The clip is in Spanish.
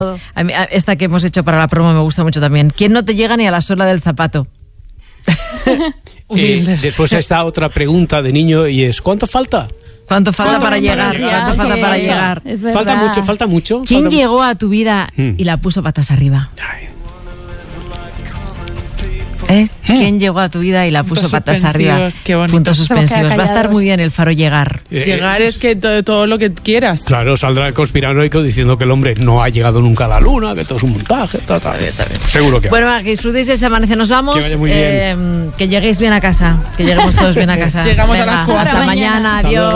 Esta que hemos hecho para la promo me gusta mucho también. ¿Quién no te llega ni a la suela del zapato? Después está otra pregunta de niño y es ¿cuánto falta? ¿Cuánto falta para llegar? ¿Cuánto falta para llegar? Falta mucho. ¿Quién llegó a tu vida y la puso patas arriba? ¿Quién llegó a tu vida y la puso patas arriba? Qué bonito. Puntos suspensivos. Va a estar muy bien el Faro llegar. Llegar es que todo lo que quieras. Claro, saldrá el conspiranoico diciendo que el hombre no ha llegado nunca a la luna, que todo es un montaje. Seguro que bueno, que disfrutéis ese amanecer. Nos vamos. Que vaya muy bien. Que lleguéis bien a casa. Que lleguemos todos bien a casa. Llegamos a las 4. Hasta mañana. Adiós.